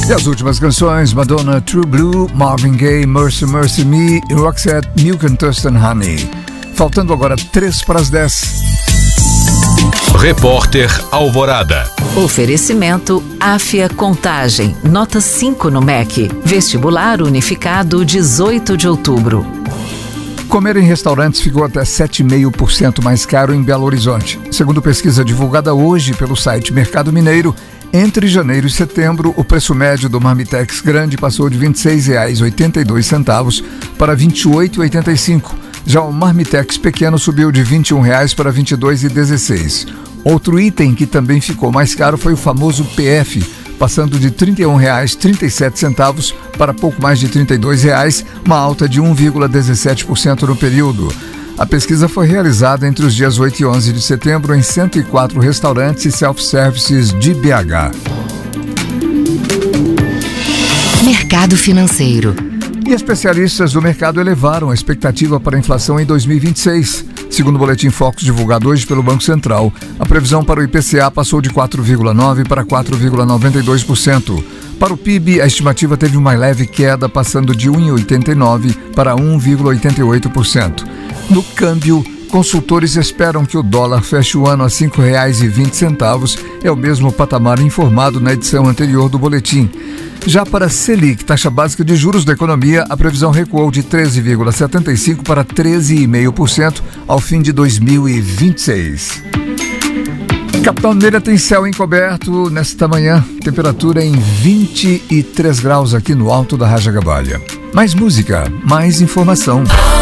E as últimas canções: Madonna, True Blue, Marvin Gaye, Mercy Mercy Me e Roxette, Milk and Toast and Honey. Faltando agora 3 para as 10. Repórter Alvorada. Oferecimento Áfia Contagem, nota 5 no MEC. Vestibular unificado 18 de outubro. Comer em restaurantes ficou até 7,5% mais caro em Belo Horizonte. Segundo pesquisa divulgada hoje pelo site Mercado Mineiro, entre janeiro e setembro, o preço médio do Marmitex Grande passou de R$ 26,82 para R$ 28,85. Já o Marmitex Pequeno subiu de R$ 21,00 para R$ 22,16. Outro item que também ficou mais caro foi o famoso PF, passando de R$ 31,37 para pouco mais de R$ 32,00, uma alta de 1,17% no período. A pesquisa foi realizada entre os dias 8 e 11 de setembro em 104 restaurantes e self-services de BH. Mercado financeiro. E especialistas do mercado elevaram a expectativa para a inflação em 2026. Segundo o Boletim Focus divulgado hoje pelo Banco Central, a previsão para o IPCA passou de 4,9% para 4,92%. Para o PIB, a estimativa teve uma leve queda, passando de 1,89% para 1,88%. No câmbio, consultores esperam que o dólar feche o ano a R$ 5,20, é o mesmo patamar informado na edição anterior do boletim. Já para a Selic, taxa básica de juros da economia, a previsão recuou de 13,75% para 13,5% ao fim de 2026. Capital Mineira tem céu encoberto nesta manhã, temperatura em 23 graus aqui no alto da Raja Gabalha. Mais música, mais informação.